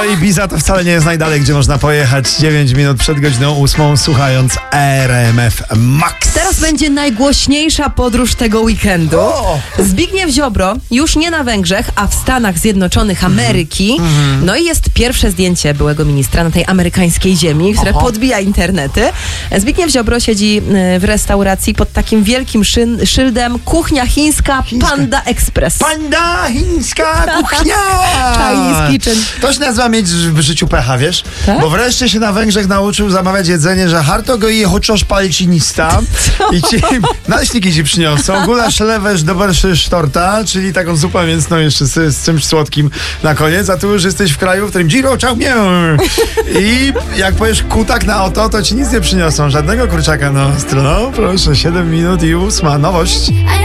No i Ibiza to wcale nie jest najdalej, gdzie można pojechać 9 minut przed godziną 8, słuchając RMF Max. Teraz będzie najgłośniejsza podróż tego weekendu. Zbigniew Ziobro już nie na Węgrzech, a w Stanach Zjednoczonych Ameryki. No i jest pierwsze zdjęcie byłego ministra na tej amerykańskiej ziemi, które podbija internety. Zbigniew Ziobro siedzi w restauracji pod takim wielkim szyldem kuchnia chińska Panda Express. Panda chińska kuchnia! Chinese kitchen. To się nazywa mieć w życiu pecha, wiesz? Tak? Bo wreszcie się na Węgrzech nauczył zamawiać jedzenie, że harto go i chociaż palcinista i ci naleśniki ci przyniosą. Gulasz, lewesz, doberszy torta, czyli taką zupę mięsną jeszcze z czymś słodkim na koniec, a tu już jesteś w kraju, w którym Giro, ciao, mię. I jak powiesz kutak na oto, to ci nic nie przyniosą. Żadnego kurczaka na ostro. No proszę, 7 minut i 8. Nowość.